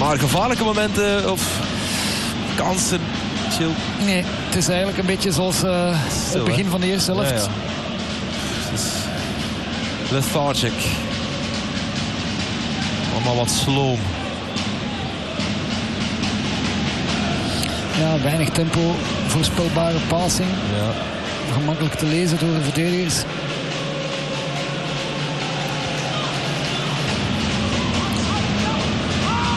Maar gevaarlijke momenten of kansen, chill. Nee, het is eigenlijk een beetje zoals het begin van de eerste helft. Ja. Het is lethargic. Allemaal wat sloom. Ja, weinig tempo, voorspelbare passing. Ja. Gemakkelijk te lezen door de verdedigers.